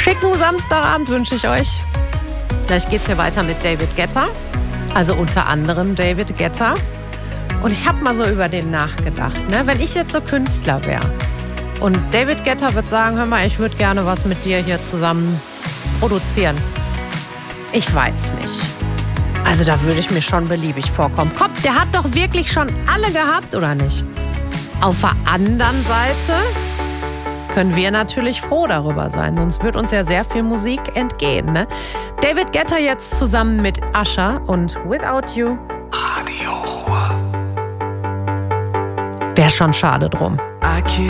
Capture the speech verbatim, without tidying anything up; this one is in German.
Schicken Samstagabend wünsche ich euch. Gleich geht's hier weiter mit David Guetta. Also unter anderem David Guetta. Und ich habe mal so über den nachgedacht, ne? Wenn ich jetzt so Künstler wäre und David Guetta wird sagen, hör mal, ich würde gerne was mit dir hier zusammen produzieren. Ich weiß nicht. Also da würde ich mir schon beliebig vorkommen. Komm, der hat doch wirklich schon alle gehabt, oder nicht? Auf der anderen Seite können wir natürlich froh darüber sein, sonst wird uns ja sehr viel Musik entgehen, ne? David Guetta jetzt zusammen mit Usher und Without You. Radio Ruhr. Wäre schon schade drum.